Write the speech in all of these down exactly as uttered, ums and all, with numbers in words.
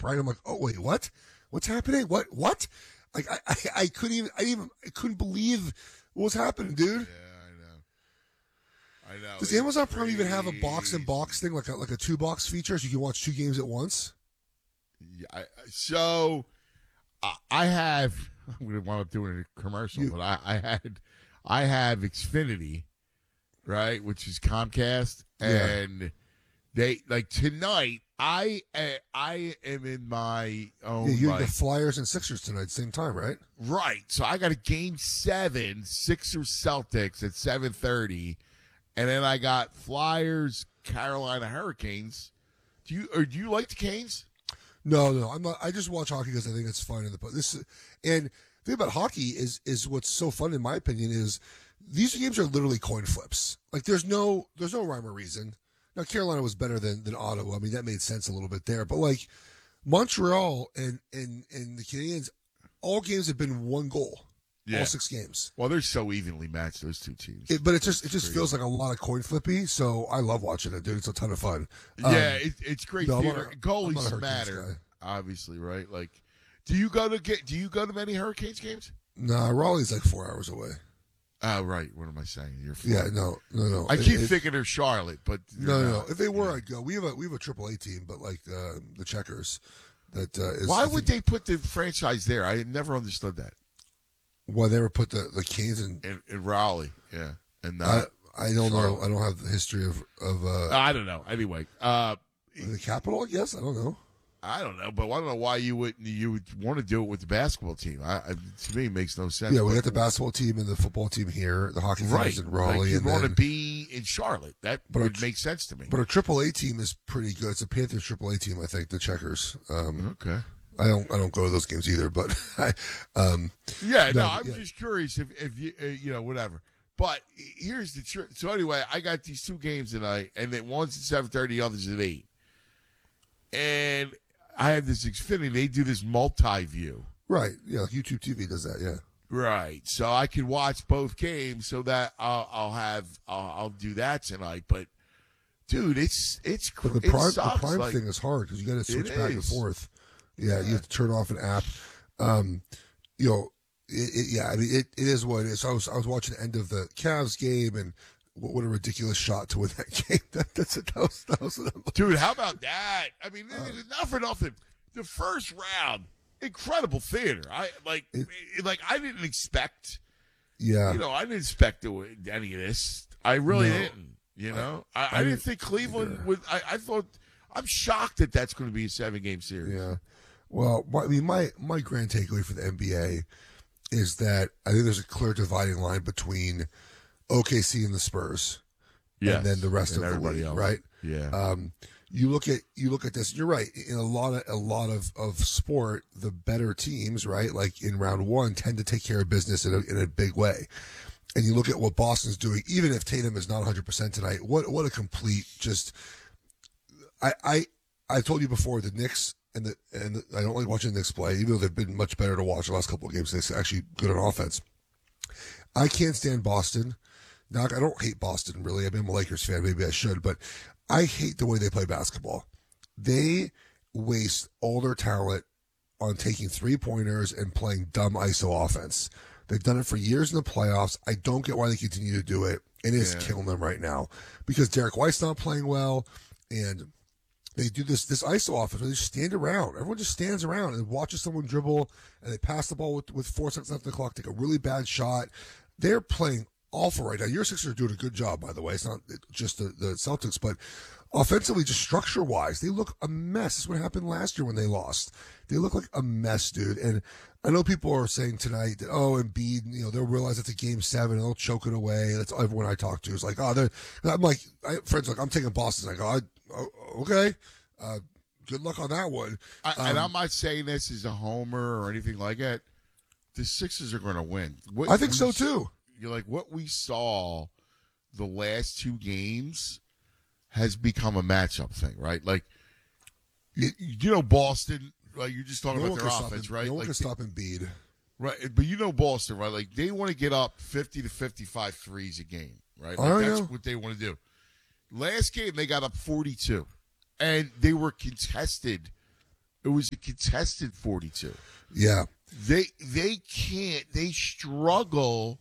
snap, right? I'm like, oh wait, what? What's happening? What? What? Like I, I, I couldn't even, I even, I couldn't believe what was happening, dude. I know. I know. Does It's Amazon Prime crazy. even have a box and box thing, like a like a two box feature, so you can watch two games at once? Yeah, I, so I, I have. I'm going to wind up doing a commercial, You- but I, I had, I have Xfinity, right, which is Comcast, Yeah. and they like tonight. I uh, I am in my own Yeah, you like, the Flyers and Sixers tonight, same time, right? right. So I got a game seven, Sixers Celtics at seven thirty, and then I got Flyers Carolina Hurricanes. Do you or do you like the Canes? No, no, I'm not. I just watch hockey because I think it's fun. In the this and the thing about hockey is is what's so fun in my opinion is these games are literally coin flips. Like there's no there's no rhyme or reason. Now Carolina was better than than Ottawa. I mean that made sense a little bit there, but like Montreal and and and the Canadiens, all games have been one goal. Yeah. All six games. Well, they're so evenly matched, those two teams. It, but it just it just feels like a lot of coin flippy. So I love watching it, dude. It's a ton of fun. Yeah, Um, it, it's great no, I'm theater. not a- I'm Goalies not a Hurricanes matter, guy. obviously, right? Like, do you go to get? Do you go to many Hurricanes games? Nah, Raleigh's like four hours away. Oh, right. What am I saying? You're Yeah, no, no, no. I It- keep it- thinking they're Charlotte, but No, they're no, no. not. If they were, Yeah. I'd go. We have a we have a triple A team, but like uh, the Checkers, that uh, is. Why I would think- they put the franchise there? I never understood that. Why they ever put the the Canes in? In, in Raleigh, yeah, and I not. I don't know. Charlotte. I don't have the history of of uh, I don't know. Anyway, uh, the capital. Yes, I don't know. I don't know, but I don't know why you would you would want to do it with the basketball team. I, I to me, it makes no sense. Yeah, we But- got the basketball team and the football team here. The hockey team right. is in Like Raleigh, you and want to then, be in Charlotte. That But would a- make sense to me. but a triple A team is pretty good. It's a Panthers triple A team, I think. The Checkers. Um, okay. I don't I don't go to those games either, but I, um, Yeah, no, No, I'm yeah. just curious if, if you, uh, you know, whatever. But here's the truth. So anyway, I got these two games tonight, and then one's at seven thirty, the other's at eight. And I have this Xfinity. They do this multi-view. right. Yeah, like YouTube T V does that. Yeah. Right. So I can watch both games so that I'll, I'll have, I'll, I'll do that tonight. But, dude, it's, it's, cr- But the it prime, the sucks. prime Like, thing is hard because you got to It switch back and is. forth. Yeah, you have to turn off an app. Um, you know, it, it, yeah, I mean, it, it is what it is. So I was I was watching the end of the Cavs game, and what, what a ridiculous shot to win that game. That, that's a, that was, that was an, Dude, how about that? I mean, Uh, not for nothing. The first round, incredible theater. I like, It- like I didn't expect. yeah. You know, I didn't expect to win any of this. I really No. didn't. You know, I, I, I didn't didn't think Cleveland either. would. I, I thought. I'm shocked that that's going to be a seven game series. Yeah. Well, my, I mean, my my grand takeaway for the N B A is that I think there's a clear dividing line between O K C and the Spurs, Yes, and then the rest and of the everybody league, else. right? Yeah. Um, you look at you look at this. You're right. In a lot of a lot of, of sport, the better teams, right, like in round one, tend to take care of business in a, in a big way. And you look at what Boston's doing. Even if Tatum is not one hundred percent tonight, what what a complete just. I I I told you before the Knicks and the and the, I don't like watching the Knicks play, even though they've been much better to watch the last couple of games. They're actually good on offense. I can't stand Boston. Now, I don't hate Boston, really. I mean, I'm a Lakers fan. Maybe I should. But I hate the way they play basketball. They waste all their talent on taking three-pointers and playing dumb I S O offense. They've done it for years in the playoffs. I don't get why they continue to do it. It is Yeah. killing them right now because Derek White's not playing well, and they do this this I S O offense where they just stand around. Everyone just stands around and watches someone dribble, and they pass the ball with, with four seconds left on the clock, take a really bad shot. They're playing awful right now. Your Sixers are doing a good job, by the way. It's not just the, the Celtics, but offensively, just structure-wise, they look a mess. That's what happened last year when they lost. They look like a mess, dude. And I know people are saying tonight that, oh, Embiid, you know, they'll realize it's a game seven and they'll choke it away. That's everyone I talk to is like, oh, they're, I'm like, I, friends like, I'm taking Boston. I go, I, oh, okay, uh, good luck on that one. I, and Um, I'm not saying this as a homer or anything like that. The Sixers are going to win. What I think we- so, too. You're like, what we saw the last two games has become a matchup thing, right? Like, you, you know, Boston, like you're just talking No one about their can stop offense, Em- right? No one Like, can stop Embiid. right, but you know Boston, right? Like they want to get up fifty to fifty-five threes a game, right? Like, I that's know. what they want to do. Last game they got up forty-two, and they were contested It was a contested forty-two. Yeah. They they can't. They struggle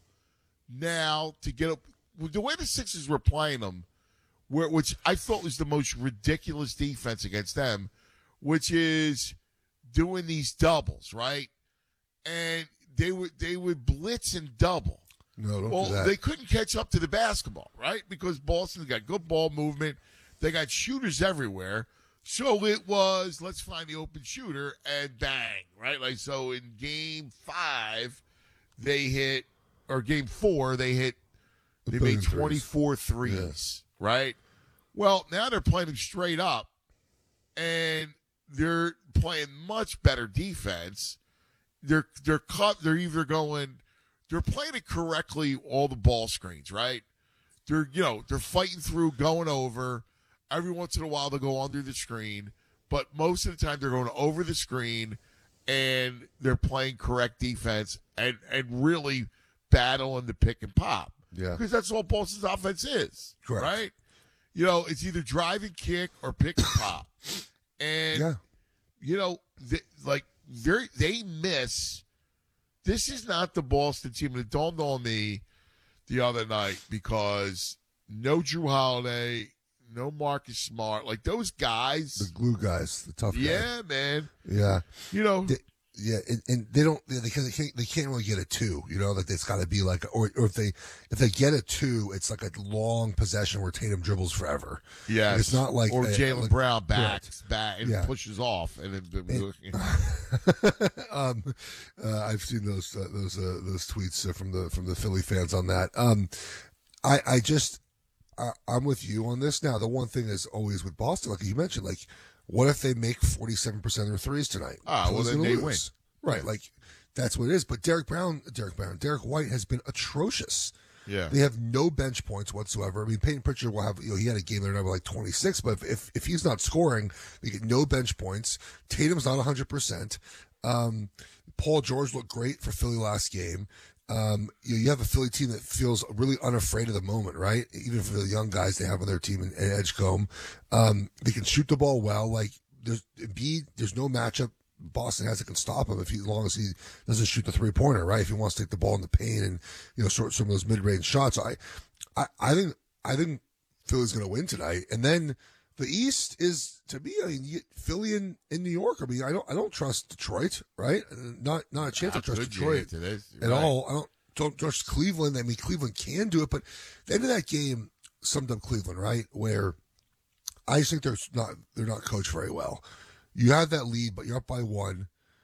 now to get up. The way the Sixers were playing them, where, which I thought was the most ridiculous defense against them, which is doing these doubles, right? And they would they would blitz and double. No, don't well, do that. they couldn't catch up to the basketball, right? Because Boston's got good ball movement. They got shooters everywhere. So it was, let's find the open shooter and bang, right? Like, so in game five, they hit, or game four, they hit, they made twenty-four threes, yeah. right? Well, now they're playing them straight up, and they're playing much better defense. They're, they're cut, they're either going, they're playing it correctly, all the ball screens, right? They're, you know, they're fighting through, going over. Every once in a while, they'll go under the screen. But most of the time, they're going over the screen, and they're playing correct defense and, and really battling the pick and pop. Yeah. Because that's all Boston's offense is. Correct. Right? You know, it's either drive and kick or pick and pop. And, yeah. you know, they, like, they they miss. This is not the Boston team. And it dawned on me the other night because no Drew Holiday, no Marcus Smart, like those guys, the glue guys, the tough guys. Yeah, man. Yeah, you know, they, yeah, and, and they don't they, they can't they can't really get a two. You know, like it's got to be like, or or if they if they get a two, it's like a long possession where Tatum dribbles forever. Yeah, it's not like or Jaylen like, Brown backs right. back and yeah. pushes off, and then. And, you know. um, uh, I've seen those uh, those uh, those tweets uh, from the from the Philly fans on that. Um, I I just. I, I'm with you on this. Now, the one thing is always with Boston, like you mentioned, like, what if they make forty-seven percent of their threes tonight? Ah, well, then they win. Right, yeah. like, that's what it is. But Derek Brown, Derek Brown, Derek White has been atrocious. Yeah. They have no bench points whatsoever. I mean, Peyton Pritchard will have, you know, he had a game there number like twenty-six, but if, if, if he's not scoring, they get no bench points. Tatum's not one hundred percent. Um, Paul George looked great for Philly last game. Um, you, you have a Philly team that feels really unafraid of the moment, right? Even for the young guys they have on their team in, in Edgecombe. Um, they can shoot the ball well. Like, there's Embiid, there's no matchup Boston has that can stop him if he, as long as he doesn't shoot the three pointer, right? If he wants to take the ball in the paint and, you know, sort some of those mid range shots. I, I, I think, I think Philly's going to win tonight. And then the East is, to me, I mean, you get Philly in, in New York. I mean, I don't, I don't trust Detroit, right? Not, not a chance How to trust could Detroit you to this? at Right. all. I don't, don't trust Cleveland. I mean, Cleveland can do it, but the end of that game summed up Cleveland, right? Where I just think they're not, they're not coached very well. You have that lead, but you're up by one.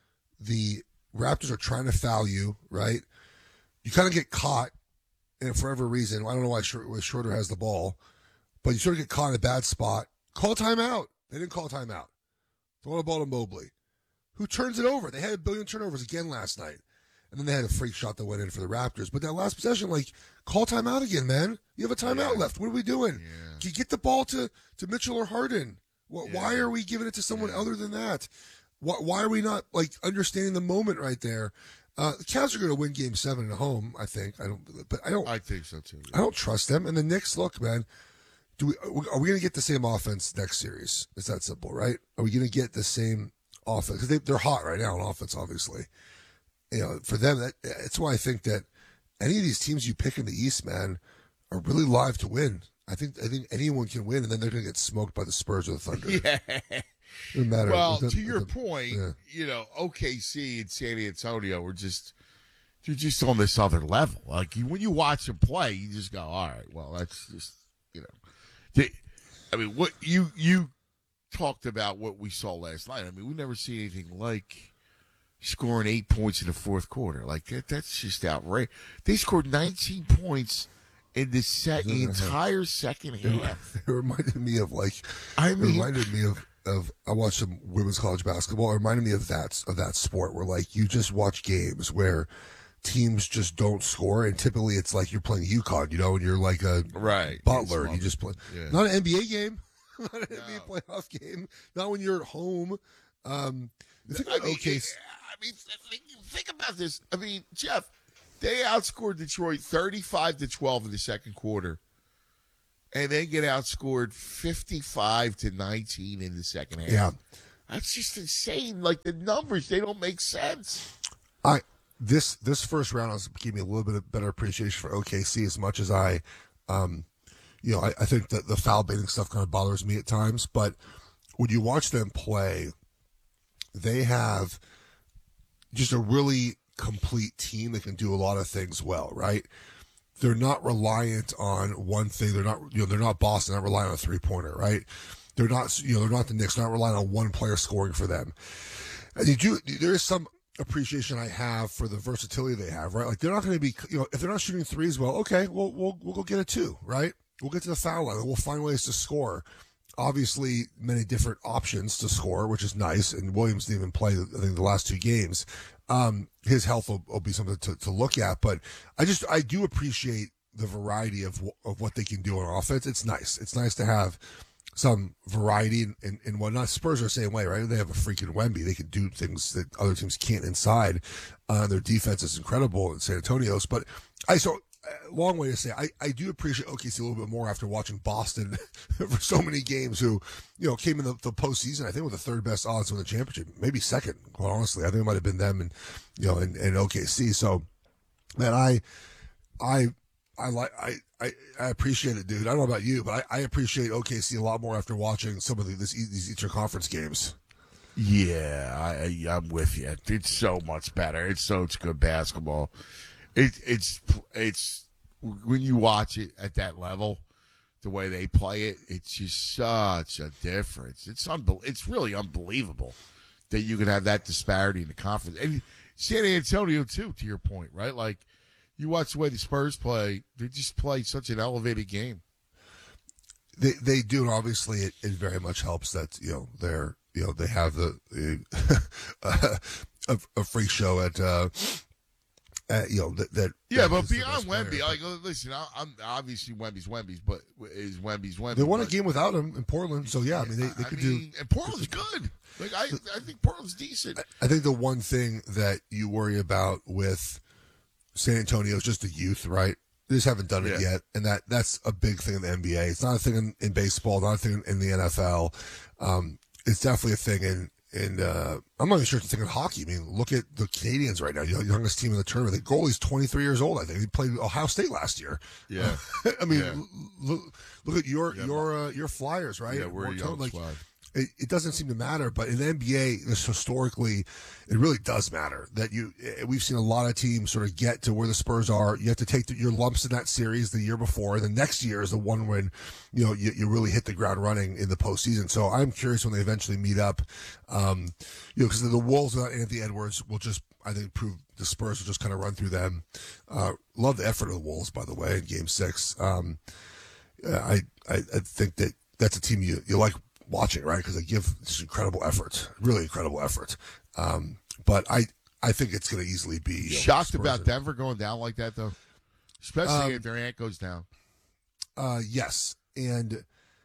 The Raptors are trying to foul you, right? You kind of get caught, and for whatever reason, I don't know why Schroeder has the ball, but you sort of get caught in a bad spot. Call timeout. They didn't call timeout. Throw the ball to Mobley, who turns it over. They had a billion turnovers again last night, and then they had a freak shot that went in for the Raptors. But that last possession, like, call timeout again, man. You have a timeout Yeah. left. What are we doing? Yeah. Can you get the ball to, to Mitchell or Harden? Why, Yeah. why are we giving it to someone Yeah. other than that? Why, why are we not, like, understanding the moment right there? Uh, the Cavs are going to win Game Seven at home, I think. I don't, but I don't. I think so too. I don't trust them. And the Knicks, look, man. Do we are we going to get the same offense next series? It's that simple, right? Are we going to get the same offense? Because they, they're hot right now on offense, obviously. You know, for them, that, that's why I think that any of these teams you pick in the East, man, are really live to win. I think I think anyone can win, and then they're going to get smoked by the Spurs or the Thunder. Yeah. Doesn't matter. Well, the, to your the, point, yeah. you know, O K C and San Antonio were just they're just on this other level. Like you, when you watch them play, you just go, "All right, well, that's just you know." They, I mean, what you you talked about what we saw last night. I mean, we never see anything like scoring eight points in the fourth quarter. Like that, that's just outrageous. They scored nineteen points in the set, the entire second half. It reminded me of like, I mean, it reminded me of. Of I watched some women's college basketball. It reminded me of that of that sport where like you just watch games where teams just don't score, and typically it's like you're playing UConn, you know, and you're like a right Butler, and you just play. Yeah. Not an N B A game, not an No. N B A playoff game, not when you're at home. Um, the thing I about mean, okay, I mean, think, think about this. I mean, Jeff, they outscored Detroit thirty-five to twelve in the second quarter. And then get outscored fifty-five to nineteen in the second half. yeah, That's just insane. Like the numbers, they don't make sense. I this this first round has given me a little bit of better appreciation for O K C. As much as I, um, you know, I, I think that the foul baiting stuff kind of bothers me at times. But when you watch them play, they have just a really complete team that can do a lot of things well. Right? They're not reliant on one thing. They're not, you know, they're not Boston. They're not relying on a three pointer. Right? They're not, you know, they're not the Knicks. They're not relying on one player scoring for them. And you do. There is some appreciation I have for the versatility they have, right? Like they're not going to be, you know, if they're not shooting threes, well, okay, we'll we'll we'll go get a two, right? We'll get to the foul line and we'll find ways to score. Obviously, many different options to score, which is nice. And Williams didn't even play, I think, the last two games. Um, his health will, will be something to, to look at, but I just I do appreciate the variety of of what they can do on offense. It's nice. It's nice to have some variety and in, in, in whatnot. Spurs are the same way, right? They have a freaking Wemby. They can do things that other teams can't inside. Uh, their defense is incredible in San Antonio's. But I so uh, long way to say I, I do appreciate O K C a little bit more after watching Boston for so many games. Who you know came in the, the postseason I think with the third best odds to win the championship, maybe second. Quite honestly, I think it might have been them and you know and, and O K C. So man, I I. I like I, I, I appreciate it, dude. I don't know about you, but I, I appreciate O K C a lot more after watching some of the, this, these Eastern Conference games. Yeah, I, I'm with you. It's so much better. It's so it's good basketball. It, it's it's when you watch it at that level, the way they play it, it's just such a difference. It's unbel- It's really unbelievable that you could have that disparity in the conference. And San Antonio too, to your point, right? Like. You watch the way the Spurs play; they just play such an elevated game. They they do, and obviously it, it very much helps that you know they're you know they have the, the a, a freak show at uh, at, you know that, that yeah, that but beyond Wemby, player. like listen, I, I'm obviously Wemby's Wemby's, but is Wemby's Wemby. They won but, a game without him in Portland, so yeah, I mean they, they I could mean, do. And Portland's good. Like I I think Portland's decent. I, I think the one thing that you worry about with San Antonio is just the youth, right? They just haven't done it yeah. yet, and that that's a big thing in the N B A. It's not a thing in, in baseball, not a thing in, in the N F L. Um, it's definitely a thing in in. Uh, I'm not even sure it's a thing in hockey. I mean, look at the Canadians right now, the youngest team in the tournament. The goalie's twenty-three years old. I think he played Ohio State last year. Yeah, I mean, yeah. look look at your yeah, your uh, your Flyers, right? Yeah, we're a young like, squad. It, it doesn't seem to matter, but in the N B A, this historically, it really does matter that you. We've seen a lot of teams sort of get to where the Spurs are. You have to take the, your lumps in that series the year before. The next year is the one when you know you, you really hit the ground running in the postseason. So I'm curious when they eventually meet up. Um, you know, because the Wolves without Anthony Edwards will just, I think, prove the Spurs will just kind of run through them. Uh, love the effort of the Wolves, by the way, in Game Six. Um, I, I I think that that's a team you you like watching, right? Because they give this incredible effort, really incredible effort. Um, but I, I think it's going to easily be you know, shocked Spurs about and, Denver going down like that, though, especially um, if their ant goes down. Uh, yes, and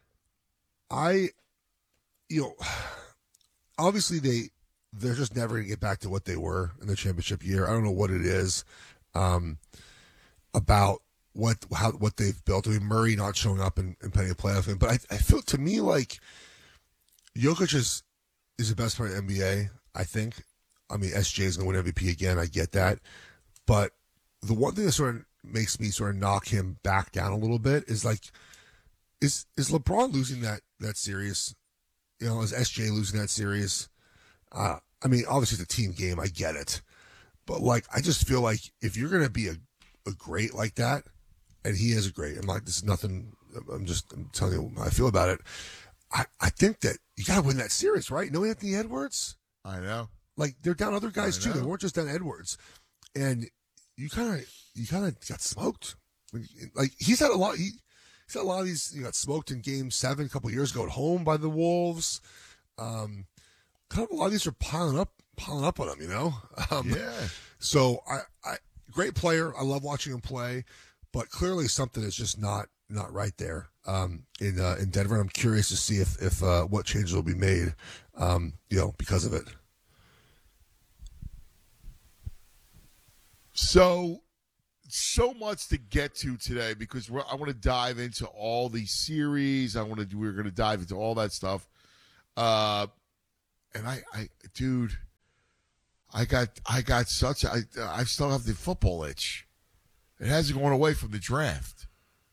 I, you know, obviously they they're just never going to get back to what they were in the championship year. I don't know what it is um, about what how what they've built. I mean, Murray not showing up and, and playing a playoff game, but I, I feel to me like Jokic is is the best player in the N B A. I think. I mean, S J is going to win M V P again. I get that, but the one thing that sort of makes me sort of knock him back down a little bit is like, is is LeBron losing that that series? You know, is S J losing that series? Uh, I mean, obviously it's a team game. I get it, but like, I just feel like if you're going to be a a great like that. And he is great. I'm like, this is nothing. I'm just I'm telling you how I feel about it. I, I think that you got to win that series, right? No Anthony Edwards. I know. Like they're down other guys too. know. They weren't just down Edwards, and you kind of you kind of got smoked. Like he's had a lot. He, he's had a lot of these. You got smoked in Game Seven a couple of years ago at home by the Wolves. Um, kind of a lot of these are piling up, piling up on him. You know. Um, Yeah. So I, I great player. I love watching him play. But clearly something is just not not right there um, in uh, in Denver. I'm curious to see if if uh, what changes will be made, um, you know, because of it. So, so much to get to today because we're, I want to dive into all these series. I want to. We're going to dive into all that stuff. Uh, and I, I, dude, I got, I got such, I, I still have the football itch. It hasn't gone away from the draft.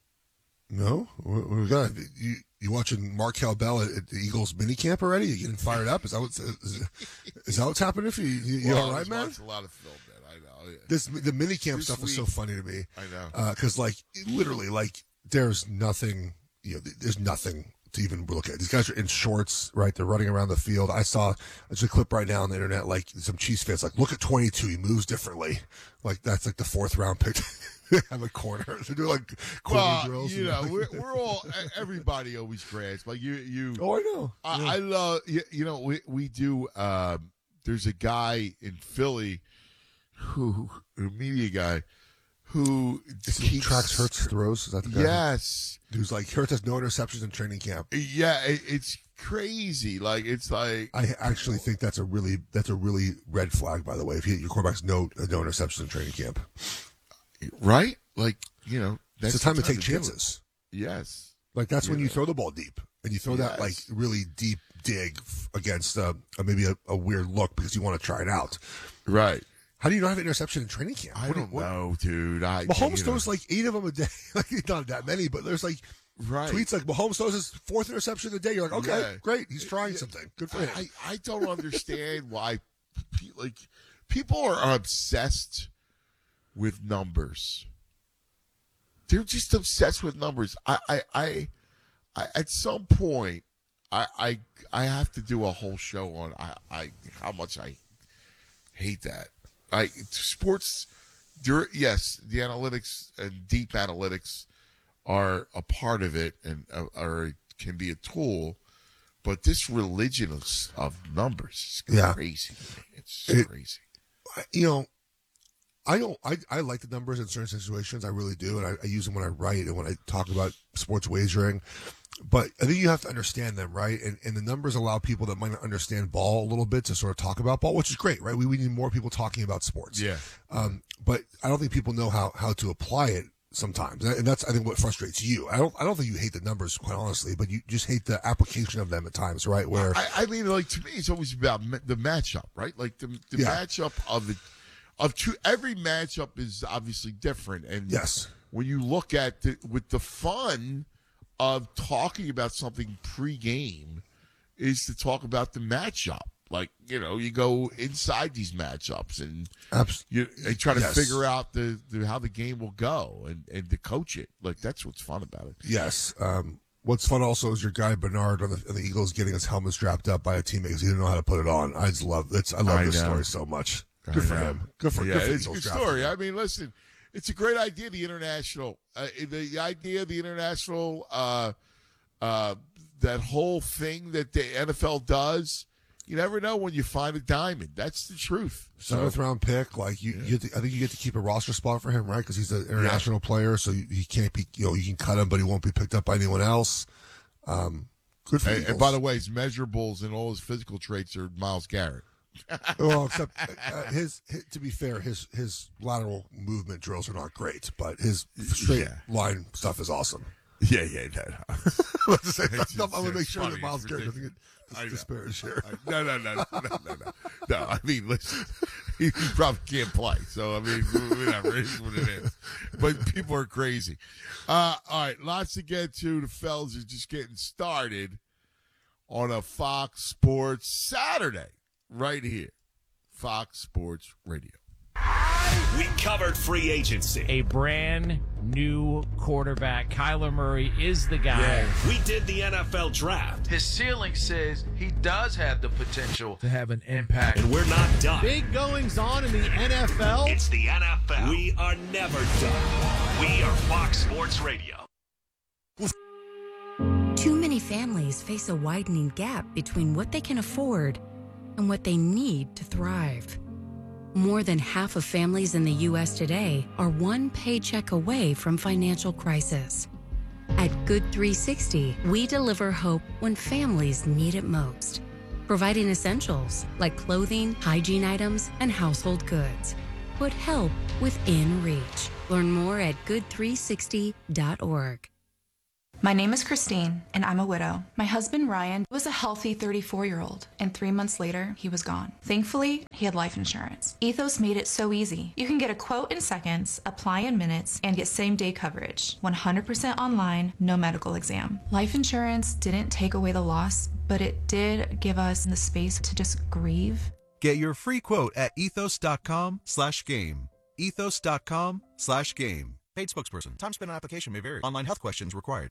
No, we we got you. You watching Markel Bell at, at the Eagles minicamp already? You getting fired up? Is that what's is, is that what's happening for you? You, you well, all right, I man? watched a lot of film, man. I know. This the minicamp This stuff is so week- funny to me. I know. Because like literally, like there's nothing. You know, there's nothing to even look at. These guys are in shorts, right? They're running around the field. I saw there's a clip right now on the internet, like some Chiefs fans, like, look at twenty-two, he moves differently. Like that's like the fourth round pick. They have a corner. They're doing like corner Well, drills. you know, and- we're, we're all, everybody always grasps. Like you, you. Oh, I know. I, Yeah. I love, you, you know, we, we do, um, there's a guy in Philly who, a media guy, who Is he tracks Hurts throws. Is that the guy? Yes. Who's like Hurts has no interceptions in training camp. Yeah, it, it's crazy. Like, it's like, I actually think that's a really that's a really red flag. By the way, if you, your quarterback's no no interceptions in training camp, right? Like, you know, that's it's the time to take do it. chances. Yes. Like that's when you Yeah. throw the ball deep and you throw that like Yes. really deep dig f- against uh, a, maybe a, a weird look because you want to try it out. Right. How do you not have an interception in training camp? I What do- don't what- know, dude. I, Mahomes you know, throws like eight of them a day. Like not that many, but there's like right. tweets like Mahomes throws his fourth interception of the day. You're like, okay, Yeah. great, he's trying something. Good for him. I, I don't understand why, pe- like, people are obsessed with numbers. They're just obsessed with numbers. I, I, I, I at some point, I, I, I have to do a whole show on I, I how much I hate that. I sports, there, yes, the analytics and deep analytics are a part of it and uh, are can be a tool. But this religion of, of numbers is Yeah. crazy. Man. It's It- crazy. I- you know, I don't. I, I like the numbers in certain situations. I really do, and I, I use them when I write and when I talk about sports wagering. But I think you have to understand them, right? And and the numbers allow people that might not understand ball a little bit to sort of talk about ball, which is great, right? We we need more people talking about sports. Yeah. Um, but I don't think people know how how to apply it sometimes, and that's I think what frustrates you. I don't I don't think you hate the numbers, quite honestly, but you just hate the application of them at times, right? Where I, I mean, like to me, it's always about ma- the matchup, right? Like the the Yeah. matchup of the of two. Every matchup is obviously different, and yes, when you look at the, with the fun of talking about something pre-game is to talk about the matchup. Like, you know, you go inside these matchups and abs- you and try to Yes. figure out the, the how the game will go and, and to coach it. Like, that's what's fun about it. yes. Um, what's fun also is your guy Bernard on the, on the Eagles getting his helmet strapped up by a teammate because he didn't know how to put it on. I just love it's. I love I this know. story so much. I Good for know. him. Good for yeah, good for it's a Eagles good drafting story. him. I mean, listen, it's a great idea, the international. Uh, the idea of the international, uh, uh, that whole thing that the N F L does, you never know when you find a diamond. That's the truth. So, Seventh round pick, like you, you get to, I think you get to keep a roster spot for him, right? Because he's an international player, so you, he can't be, you know, you can cut him, but he won't be picked up by anyone else. Um, good for and, Eagles. and by the way, his measurables and all his physical traits are Myles Garrett. well, except uh, his, his, to be fair, his his lateral movement drills are not great, but his straight Yeah. line stuff is awesome. Yeah, yeah, no, no. Let's say, It's I'm gonna just- make it's sure funny. that Miles It's Garrett doesn't get I know. disparaged here. No, no, no, no, no, no, no. No, I mean, listen, he, he probably can't play. So, I mean, whatever. It is what it is. But people are crazy. Uh, all right, lots to get to. The fellas are just getting started on a Fox Sports Saturday right here. Fox Sports Radio. We covered free agency. A brand new quarterback. Kyler Murray is the guy We did the N F L draft. His ceiling says he does have the potential to have an impact. And we're not done. Big goings on in the N F L. It's the N F L. We are never done. We are Fox Sports Radio. Too many families face a widening gap between what they can afford and what they need to thrive. More than half of families in the U S today are one paycheck away from financial crisis. At Good three sixty, we deliver hope when families need it most, providing essentials like clothing, hygiene items, and household goods. Put help within reach. Learn more at good three sixty dot org. My name is Christine, and I'm a widow. My husband, Ryan, was a healthy thirty-four-year-old, and three months later, he was gone. Thankfully, he had life insurance. Ethos made it so easy. You can get a quote in seconds, apply in minutes, and get same-day coverage. one hundred percent online, no medical exam. Life insurance didn't take away the loss, but it did give us the space to just grieve. Get your free quote at ethos.com slash game. Ethos.com slash game. Paid spokesperson. Time spent on application may vary. Online health questions required.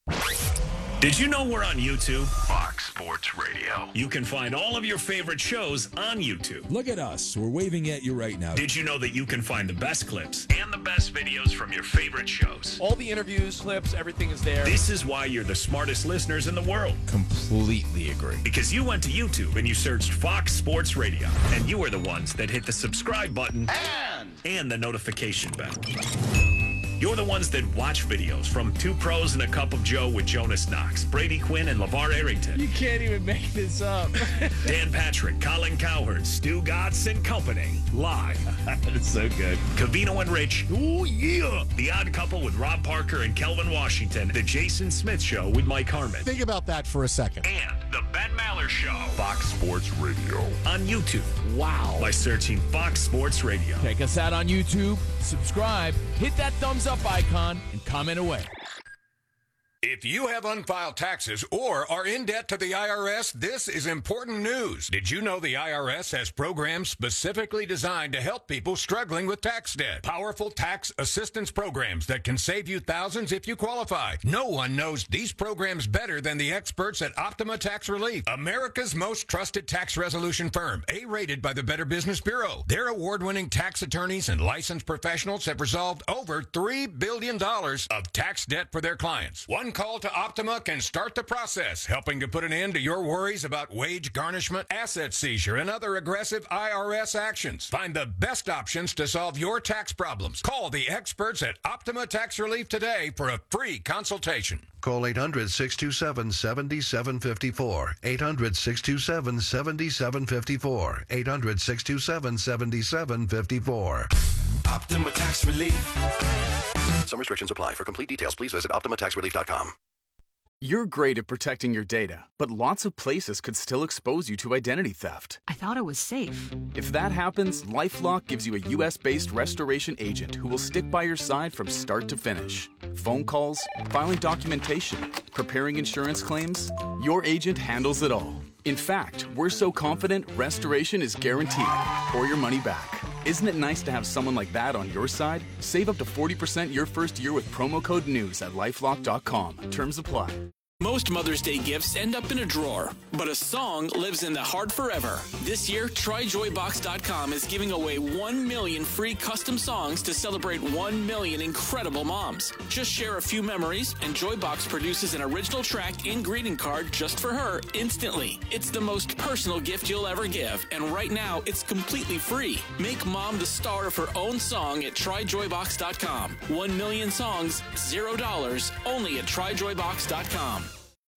Did you know we're on YouTube? Fox Sports Radio. You can find all of your favorite shows on YouTube. Look at us. We're waving at you right now. Did you know that you can find the best clips and the best videos from your favorite shows? All the interviews, clips, everything is there. This is why you're the smartest listeners in the world. Completely agree. Because you went to YouTube and you searched Fox Sports Radio, and you are the ones that hit the subscribe button and, and the notification bell. You're the ones that watch videos from Two Pros and a Cup of Joe with Jonas Knox, Brady Quinn, and LeVar Arrington. You can't even make this up. Dan Patrick, Colin Cowherd, Stu Gatz and Company. Live. It's so good. Covino and Rich. Oh, yeah. The Odd Couple with Rob Parker and Kelvin Washington. The Jason Smith Show with Mike Harmon. Think about that for a second. And the Ben Maller Show. Fox Sports Radio. On YouTube. Wow. By searching Fox Sports Radio. Check us out on YouTube. Subscribe. Hit that thumbs up icon and comment away. If you have unfiled taxes or are in debt to the I R S, this is important news. Did you know the I R S has programs specifically designed to help people struggling with tax debt? Powerful tax assistance programs that can save you thousands if you qualify. No one knows these programs better than the experts at Optima Tax Relief, America's most trusted tax resolution firm, A-rated by the Better Business Bureau. Their award-winning tax attorneys and licensed professionals have resolved over three billion dollars of tax debt for their clients. One call to Optima can start the process, helping to put an end to your worries about wage garnishment, asset seizure, and other aggressive I R S actions. Find the best options to solve your tax problems. Call the experts at Optima Tax Relief today for a free consultation. Call eight hundred, six two seven, seven seven five four. eight hundred, six two seven, seven seven five four. eight hundred, six two seven, seven seven five four. Optima Tax Relief. Some restrictions apply. For complete details, please visit optima tax relief dot com. You're great at protecting your data, but lots of places could still expose you to identity theft. I thought it was safe. If that happens, LifeLock gives you a U S-based restoration agent who will stick by your side from start to finish. Phone calls, filing documentation, preparing insurance claims, your agent handles it all. In fact, we're so confident restoration is guaranteed or your money back. Isn't it nice to have someone like that on your side? Save up to forty percent your first year with promo code NEWS at lifelock dot com. Terms apply. Most Mother's Day gifts end up in a drawer, but a song lives in the heart forever. This year, try joy box dot com is giving away one million free custom songs to celebrate one million incredible moms. Just share a few memories, and Joybox produces an original track and greeting card just for her instantly. It's the most personal gift you'll ever give, and right now, it's completely free. Make mom the star of her own song at try joy box dot com. One million songs, zero dollars, only at try joy box dot com.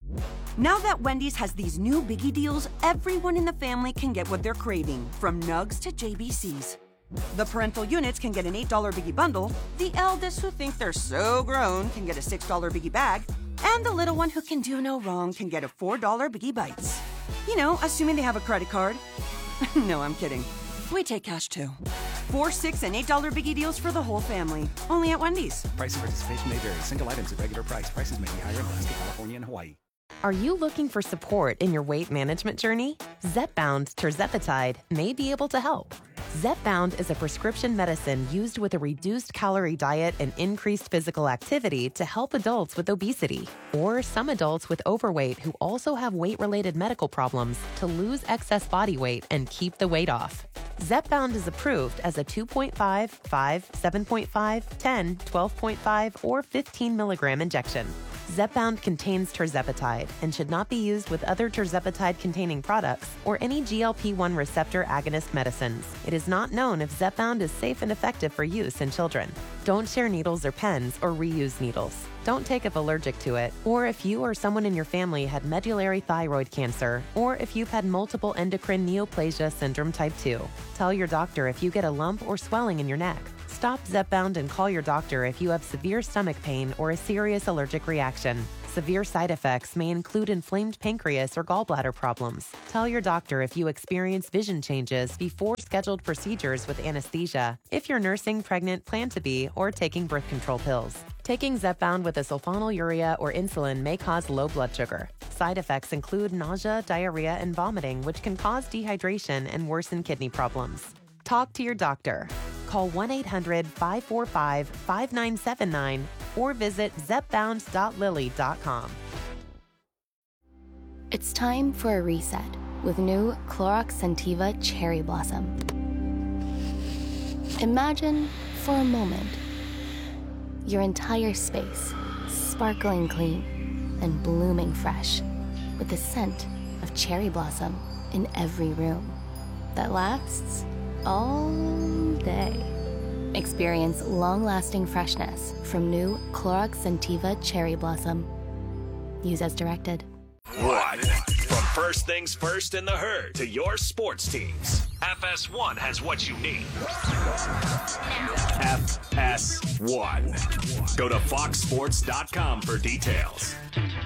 Now that Wendy's has these new biggie deals, everyone in the family can get what they're craving, from nugs to J B Cs. The parental units can get an eight dollar biggie bundle, the eldest who think they're so grown can get a six dollar biggie bag, and the little one who can do no wrong can get a four dollar biggie bites. You know, assuming they have a credit card. No, I'm kidding. We take cash too. Four, six, and eight dollar biggie deals for the whole family. Only at Wendy's. Price and participation may vary. Single items at regular price. Prices may be higher in Alaska, California, and Hawaii. Are you looking for support in your weight management journey? Zepbound Tirzepatide may be able to help. Zepbound is a prescription medicine used with a reduced calorie diet and increased physical activity to help adults with obesity, or some adults with overweight who also have weight-related medical problems to lose excess body weight and keep the weight off. Zepbound is approved as a two point five, five, seven point five, ten, twelve point five, or fifteen milligram injection. Zepbound contains tirzepatide and should not be used with other tirzepatide-containing products or any G L P one receptor agonist medicines. It is not known if Zepbound is safe and effective for use in children. Don't share needles or pens or reuse needles. Don't take if allergic to it, or if you or someone in your family had medullary thyroid cancer, or if you've had multiple endocrine neoplasia syndrome type two. Tell your doctor if you get a lump or swelling in your neck. Stop Zepbound and call your doctor if you have severe stomach pain or a serious allergic reaction. Severe side effects may include inflamed pancreas or gallbladder problems. Tell your doctor if you experience vision changes before scheduled procedures with anesthesia, if you're nursing, pregnant, plan to be, or taking birth control pills. Taking Zepbound with a sulfonylurea or insulin may cause low blood sugar. Side effects include nausea, diarrhea, and vomiting, which can cause dehydration and worsen kidney problems. Talk to your doctor. Call one eight hundred five four five five nine seven nine or visit zepbound dot lilly dot com. It's time for a reset with new Clorox Scentiva Cherry Blossom. Imagine for a moment your entire space sparkling clean and blooming fresh with the scent of cherry blossom in every room that lasts all day. Experience long-lasting freshness from new Clorox Scentiva Cherry Blossom. Use as directed. What? From first things first in the herd to your sports teams, F S one has what you need. F S one. Go to fox sports dot com for details.